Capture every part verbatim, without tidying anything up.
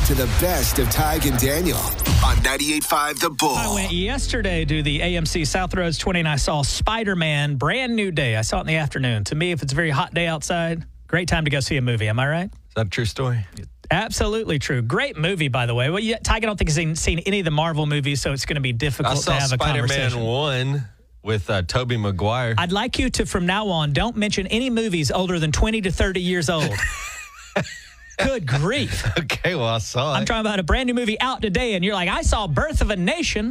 to the best of Tig and Daniel on ninety-eight point five The Bull. I went yesterday to the A M C South Roads twenty and I saw Spider-Man, brand new day. I saw it in the afternoon. To me, if it's a very hot day outside, great time to go see a movie. Am I right? Is that a true story? Absolutely true. Great movie, by the way. Well, yeah, Tig, I don't think he's seen, seen any of the Marvel movies, so it's going to be difficult I saw to have Spider-Man a conversation. one with uh, Tobey Maguire. I'd like you to, from now on, don't mention any movies older than twenty to thirty years old. Good grief. Okay, well, I saw it. I'm talking about a brand new movie out today, and you're like, I saw Birth of a Nation.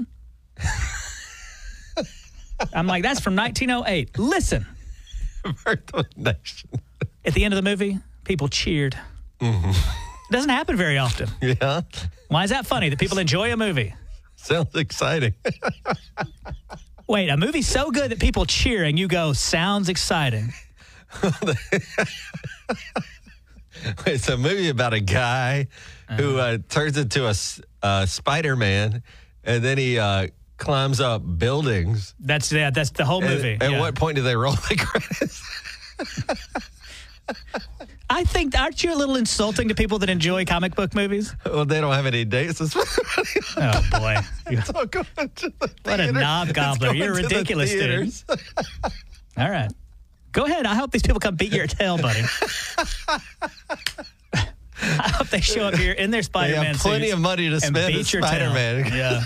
I'm like, that's from nineteen oh eight. Listen. Birth of a Nation. At the end of the movie, people cheered. Mm-hmm. It doesn't happen very often. Yeah. Why is that funny that people enjoy a movie? Sounds exciting. Wait, a movie so good that people cheer and you go, sounds exciting. It's a movie about a guy uh-huh. who uh, turns into a uh, Spider-Man, and then he uh, climbs up buildings. That's yeah, that's the whole movie. And, at yeah. what point do they roll the credits? I think, aren't you a little insulting to people that enjoy comic book movies? Well, they don't have any dates. Oh, boy. What a knob gobbler. You're ridiculous, dude. All right. Go ahead. I hope these people come beat your tail, buddy. I hope they show up here in their Spider-Man suits. They have plenty of money to spend as Spider-Man. Yeah.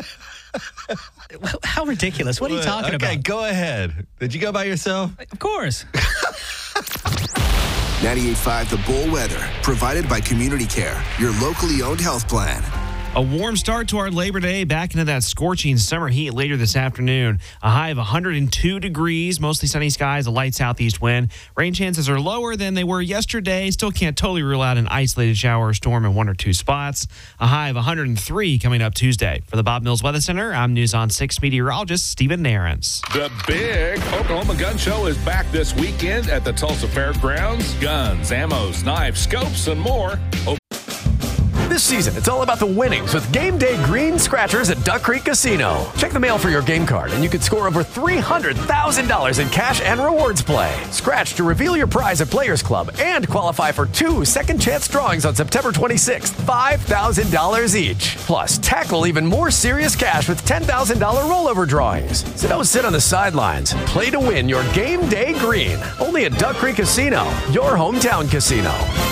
How ridiculous. What are you talking okay, about? Okay, go ahead. Did you go by yourself? Of course. ninety-eight point five The Bull weather, provided by Community Care, your locally owned health plan. A warm start to our Labor Day, back into that scorching summer heat later this afternoon. A high of one hundred two degrees, mostly sunny skies, a light southeast wind. Rain chances are lower than they were yesterday. Still can't totally rule out an isolated shower or storm in one or two spots. A high of one hundred three coming up Tuesday. For the Bob Mills Weather Center, I'm News on six meteorologist Stephen Nairns. The big Oklahoma Gun Show is back this weekend at the Tulsa Fairgrounds. Guns, ammo, knives, scopes, and more. This season, it's all about the winnings with Game Day Green Scratchers at Duck Creek Casino. Check the mail for your game card, and you could score over three hundred thousand dollars in cash and rewards play. Scratch to reveal your prize at Players Club and qualify for two second chance drawings on September twenty-sixth, five thousand dollars each. Plus, tackle even more serious cash with ten thousand dollars rollover drawings. So don't sit on the sidelines. Play to win your Game Day Green. Only at Duck Creek Casino, your hometown casino.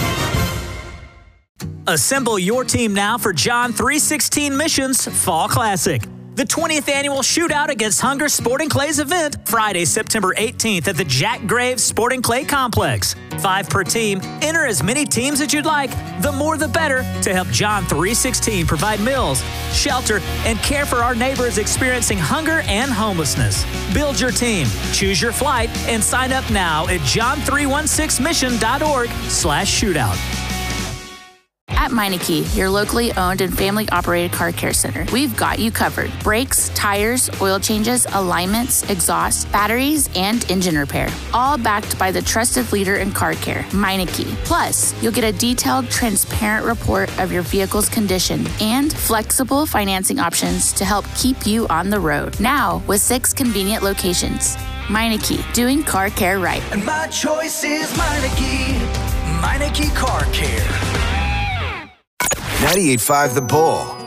Assemble your team now for John three sixteen Missions Fall Classic. The twentieth annual shootout against Hunger Sporting Clay's event, Friday, September eighteenth at the Jack Graves Sporting Clay Complex. Five per team. Enter as many teams as you'd like. The more the better to help John three sixteen provide meals, shelter, and care for our neighbors experiencing hunger and homelessness. Build your team, choose your flight, and sign up now at john three sixteen mission dot org slash shootout. At Meineke, your locally owned and family-operated car care center, we've got you covered. Brakes, tires, oil changes, alignments, exhaust, batteries, and engine repair. All backed by the trusted leader in car care, Meineke. Plus, you'll get a detailed, transparent report of your vehicle's condition and flexible financing options to help keep you on the road. Now, with six convenient locations. Meineke, doing car care right. And my choice is Meineke. Meineke Car Care. ninety-eight point five The Bull.